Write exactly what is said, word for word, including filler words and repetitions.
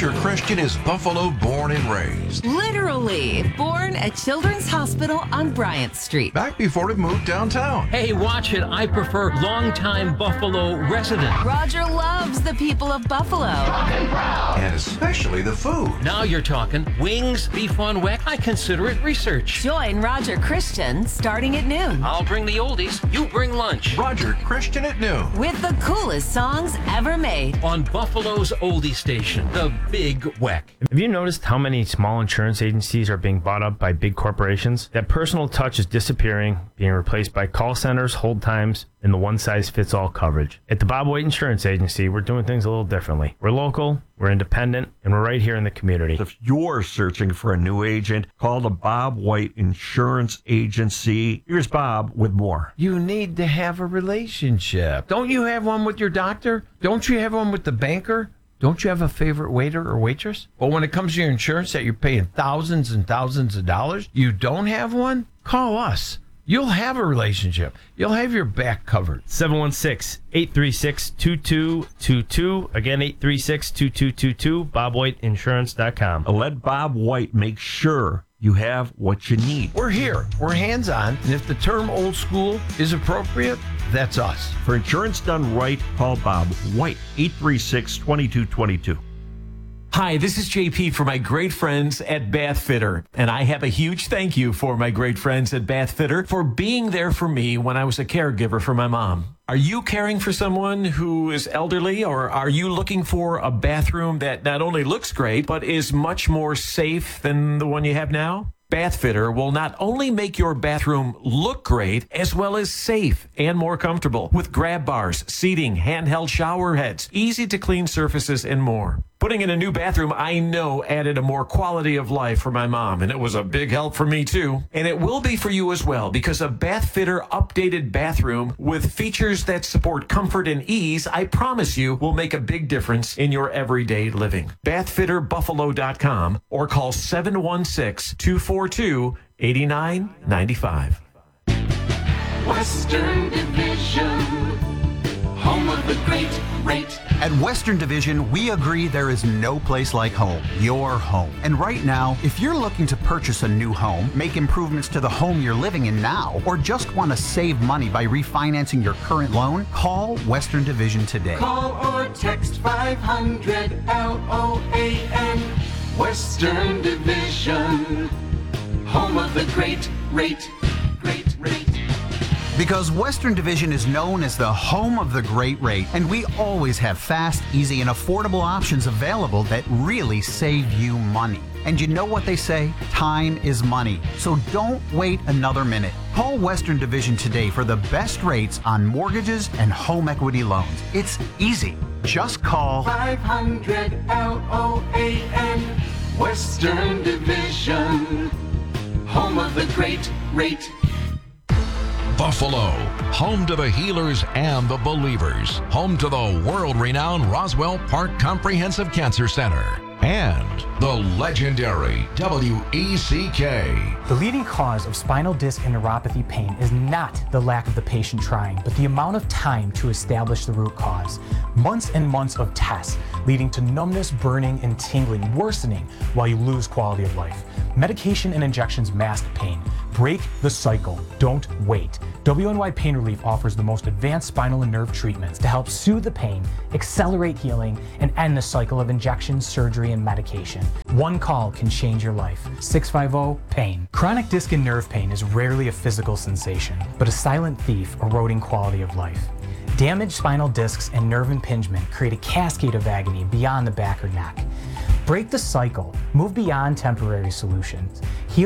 Roger Christian is Buffalo born and raised. Literally born at Children's Hospital on Bryant Street. Back before he moved downtown. Hey, watch it. I prefer longtime Buffalo resident. Roger loves the people of Buffalo. And especially the food. Now you're talking. Wings, beef on weck. I consider it research. Join Roger Christian starting at noon. I'll bring the oldies. You bring lunch. Roger Christian at noon. With the coolest songs ever made. On Buffalo's oldie station, the Big Weck. Have you noticed how many small insurance agencies are being bought up by big corporations? That personal touch is disappearing, being replaced by call centers, hold times, and the one-size-fits-all coverage. At the Bob White Insurance Agency, we're doing things a little differently. We're local, we're independent, and we're right here in the community. If you're searching for a new agent, call the Bob White Insurance Agency. Here's Bob with more. You need to have a relationship. Don't you have one with your doctor? Don't you have one with the banker? Don't you have a favorite waiter or waitress? Well, when it comes to your insurance that you're paying thousands and thousands of dollars, you don't have one? Call us. You'll have a relationship. You'll have your back covered. seven one six, eight three six, two two two two. Again, eight three six, two two two two. bob white insurance dot com. Let Bob White make sure you have what you need. We're here. We're hands-on. And if the term old school is appropriate, that's us. For insurance done right, call Bob White, eight three six, two two two two. Hi, this is J P for my great friends at Bath Fitter, and I have a huge thank you for my great friends at Bath Fitter for being there for me when I was a caregiver for my mom. Are you caring for someone who is elderly, or are you looking for a bathroom that not only looks great, but is much more safe than the one you have now? Bath Fitter will not only make your bathroom look great, as well as safe and more comfortable, with grab bars, seating, handheld shower heads, easy to clean surfaces, and more. Putting in a new bathroom, I know, added a more quality of life for my mom, and it was a big help for me too. And it will be for you as well, because a Bath Fitter updated bathroom with features that support comfort and ease, I promise you, will make a big difference in your everyday living. bath fitter buffalo dot com or call seven one six, two four two, eight nine nine five. Western Division, home of the great rate. At Western Division, we agree there is no place like home, your home. And right now, if you're looking to purchase a new home, make improvements to the home you're living in now, or just want to save money by refinancing your current loan, call Western Division today. Call or text five hundred L O A N. Western Division, home of the great rate. Great rate. Because Western Division is known as the home of the great rate, and we always have fast, easy, and affordable options available that really save you money. And you know what they say? Time is money. So don't wait another minute. Call Western Division today for the best rates on mortgages and home equity loans. It's easy. Just call five hundred L O A N. Western Division, home of the great rate. Buffalo, home to the healers and the believers, home to the world-renowned Roswell Park Comprehensive Cancer Center, and the legendary W E C K. The leading cause of spinal disc and neuropathy pain is not the lack of the patient trying, but the amount of time to establish the root cause. Months and months of tests leading to numbness, burning, and tingling, worsening while you lose quality of life. Medication and injections mask pain. Break the cycle. Don't wait. W N Y Pain Relief offers the most advanced spinal and nerve treatments to help soothe the pain, accelerate healing, and end the cycle of injections, surgery, and medication. One call can change your life. six five zero, PAIN. Chronic disc and nerve pain is rarely a physical sensation, but a silent thief eroding quality of life. Damaged spinal discs and nerve impingement create a cascade of agony beyond the back or neck. Break the cycle. Move beyond temporary solutions. Heal